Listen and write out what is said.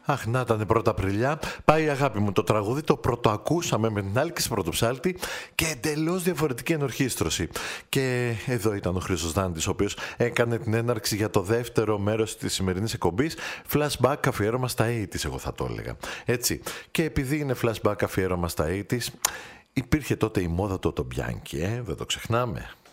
Αχ, να ήταν πρώτα Απριλιά. Πάει αγάπη μου το τραγούδι, το πρωτοακούσαμε με την Άλκη Πρωτοψάλτη και εντελώς διαφορετική ενορχήστρωση. Και εδώ ήταν ο Χρήστος Δάντης, ο οποίος έκανε την έναρξη για το δεύτερο μέρος της σημερινής εκπομπής. Flashback αφιέρωμα στα 80's, εγώ θα το έλεγα. Έτσι. Και επειδή είναι flashback αφιέρωμα στα 80's, υπήρχε τότε η μόδα του Οτομπιάνκι, δεν το ξεχνάμε.